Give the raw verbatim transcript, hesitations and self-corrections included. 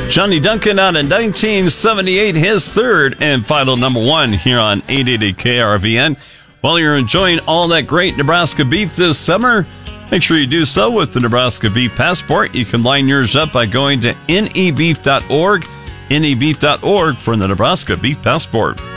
Johnny Duncan out in nineteen seventy-eight, his third and final number one here on eight eighty K R V N. While you're enjoying all that great Nebraska beef this summer, make sure you do so with the Nebraska Beef Passport. You can line yours up by going to N E beef dot org, N E beef dot org for the Nebraska Beef Passport.